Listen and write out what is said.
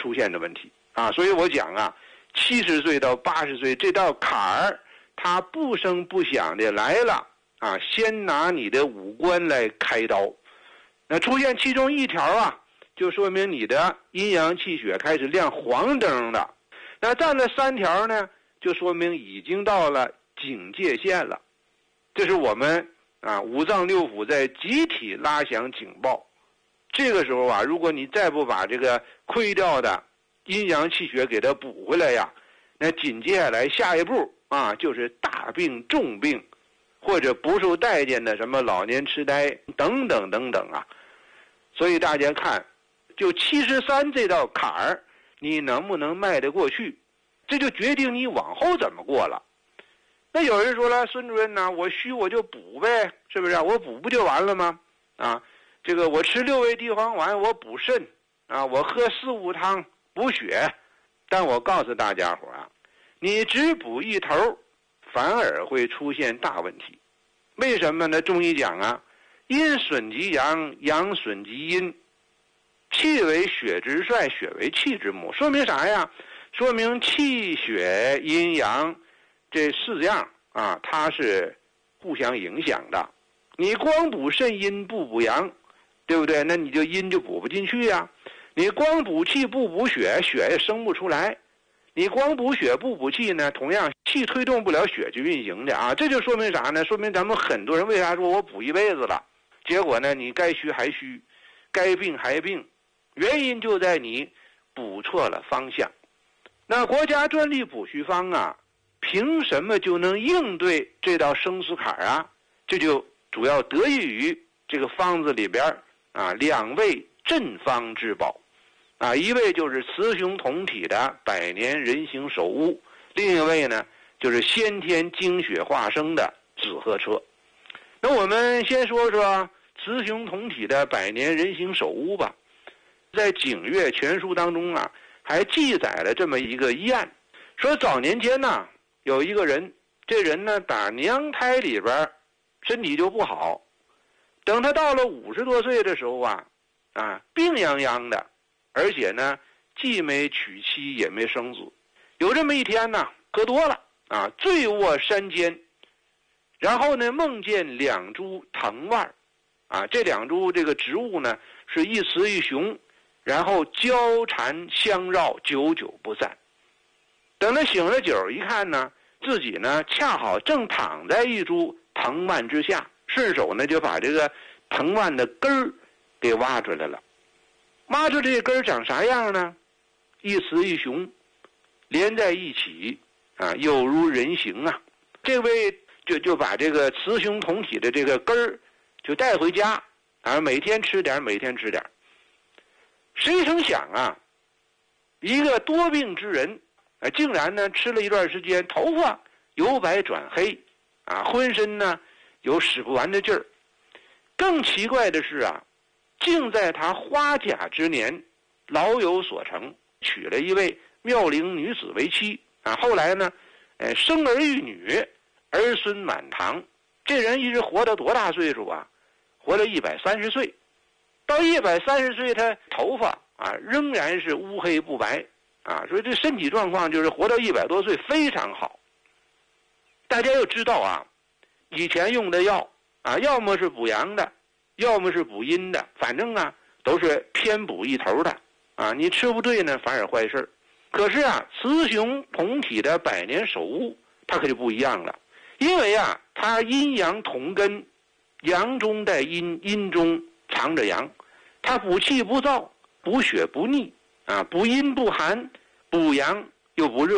出现的问题啊。所以我讲啊，70岁到80岁这道坎儿，它不声不响的来了啊，先拿你的五官来开刀。那出现其中一条啊，就说明你的阴阳气血开始亮黄灯了。那占了3条呢，就说明已经到了警戒线了。这是我们啊五脏六腑在集体拉响警报。这个时候啊，如果你再不把这个亏掉的阴阳气血给它补回来呀，那紧接下来下一步啊，就是大病重病，或者不受待见的什么老年痴呆等等等等啊。所以大家看，就73这道坎儿，你能不能迈得过去，这就决定你往后怎么过了。那有人说了，孙主任呢，我虚我就补呗，是不是啊？我补不就完了吗？啊，这个我吃6味地黄丸，我补肾啊，我喝4物汤补血。但我告诉大家伙啊，你只补一头，反而会出现大问题。为什么呢？中医讲啊，阴损及阳，阳损及阴，气为血之帅，血为气之母。说明啥呀？说明气血阴阳这4样啊，它是互相影响的。你光补肾阴不补阳，对不对？那你就阴就补不进去呀。你光补气不补血，血也生不出来。你光补血不补气呢，同样气推动不了血去运行的啊。这就说明啥呢？说明咱们很多人为啥说我补一辈子了，结果呢你该虚还虚，该病还病，原因就在你补错了方向。那国家专利补虚方啊，凭什么就能应对这道生死坎啊？这就主要得益于这个方子里边啊2味镇方之宝啊，一位就是雌雄同体的百年人形首乌，另一位呢就是先天精血化生的紫河车。那我们先说说雌雄同体的百年人形首乌吧。在《景岳全书》当中啊，还记载了这么一个医案，说早年间呢，有一个人，这人呢打娘胎里边身体就不好，等他到了50多岁的时候啊，病殃殃的，而且呢既没娶妻也没生子。有这么一天呢，喝多了啊，醉卧山间，然后呢梦见2株藤蔓啊，这2株这个植物呢是一雌一雄，然后交缠相绕，久久不散。等他醒了酒一看呢，自己呢恰好正躺在一株藤蔓之下，顺手呢就把这个藤蔓的根儿给挖出来了。挖出这根儿长啥样呢？一雌一雄连在一起啊，有如人形啊。这位就把这个雌雄同体的这个根儿就带回家啊，每天吃点，每天吃点。谁成想啊，一个多病之人竟然呢吃了一段时间，头发由白转黑啊，浑身呢有使不完的劲儿。更奇怪的是啊，竟在他花甲之年老有所成，娶了一位妙龄女子为妻啊。后来呢生儿育女，儿孙满堂。这人一直活到多大岁数啊？活了130岁。到130岁，他头发啊仍然是乌黑不白啊，所以这身体状况就是活到100多岁非常好。大家要知道啊，以前用的药啊，要么是补阳的，要么是补阴的，反正啊都是偏补一头的啊。你吃不对呢，反而坏事。可是啊，雌雄同体的百年首乌，它可就不一样了，因为啊，它阴阳同根，阳中带阴，阴中藏着阳，它补气不燥，补血不腻啊，补阴不寒，补阳又不热。